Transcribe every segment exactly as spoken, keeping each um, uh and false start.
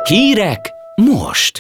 Hírek most!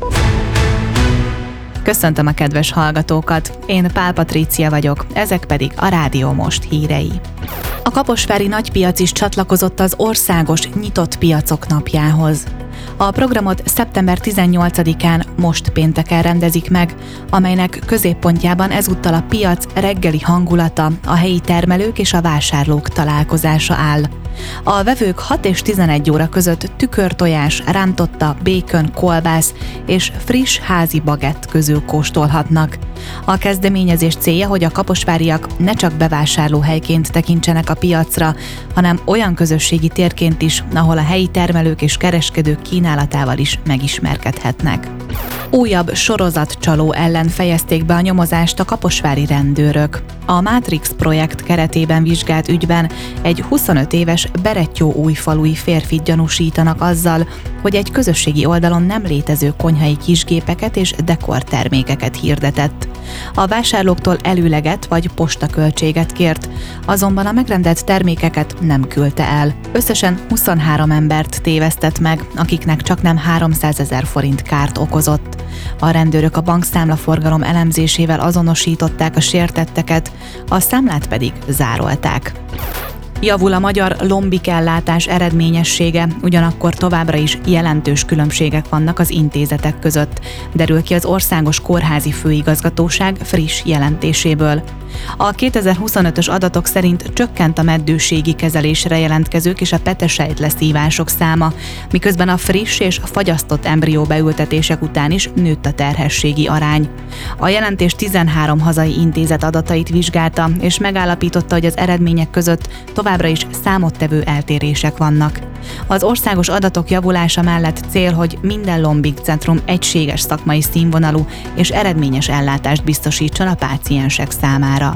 Köszöntöm a kedves hallgatókat, én Pál Patrícia vagyok, ezek pedig a Rádió Most hírei. A kaposvári nagypiac is csatlakozott az országos nyitott piacok napjához. A programot szeptember tizennyolcadikán, most pénteken rendezik meg, amelynek középpontjában ezúttal a piac reggeli hangulata, a helyi termelők és a vásárlók találkozása áll. A vevők hat és tizenegy óra között tükörtojás, rántotta, békön, kolbász és friss házi bagett közül kóstolhatnak. A kezdeményezés célja, hogy a kaposváriak ne csak bevásárlóhelyként tekintsenek a piacra, hanem olyan közösségi térként is, ahol a helyi termelők és kereskedők kínálatával is megismerkedhetnek. Újabb sorozatcsaló ellen fejezték be a nyomozást a kaposvári rendőrök. A Matrix projekt keretében vizsgált ügyben egy huszonöt éves berettyóújfalui férfit gyanúsítanak azzal, hogy egy közösségi oldalon nem létező konyhai kisgépeket és dekortermékeket hirdetett. A vásárlóktól előleget vagy postaköltséget kért, azonban a megrendelt termékeket nem küldte el. Összesen huszonhárom embert tévesztett meg, akiknek csaknem háromszázezer forint kárt okozott. A rendőrök a bankszámlaforgalom elemzésével azonosították a sértetteket, a számlát pedig zárolták. Javul a magyar lombikellátás eredményessége, ugyanakkor továbbra is jelentős különbségek vannak az intézetek között, derül ki az Országos Kórházi Főigazgatóság friss jelentéséből. A kétezer-huszonötös adatok szerint csökkent a meddőségi kezelésre jelentkezők és a petesejtleszívások száma, miközben a friss és fagyasztott embrió beültetések után is nőtt a terhességi arány. A jelentés tizenhárom hazai intézet adatait vizsgálta, és megállapította, hogy az eredmények között továbbra is számottevő eltérések vannak. Az országos adatok javulása mellett cél, hogy minden Lombik Centrum egységes szakmai színvonalú és eredményes ellátást biztosítson a páciensek számára.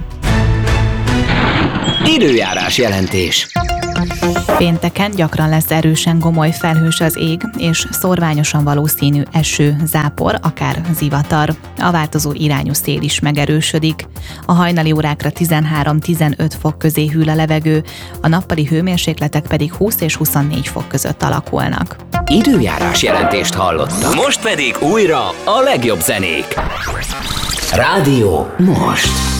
Időjárás jelentés. Pénteken gyakran lesz erősen gomoly felhős az ég, és szórványosan valószínű eső, zápor, akár zivatar. A változó irányú szél is megerősödik. A hajnali órákra tizenhárom-tizenöt fok közé hűl a levegő, a nappali hőmérsékletek pedig húsz és huszonnégy fok között alakulnak. Időjárás jelentést hallottak. Most pedig újra a legjobb zenék. Rádió Most.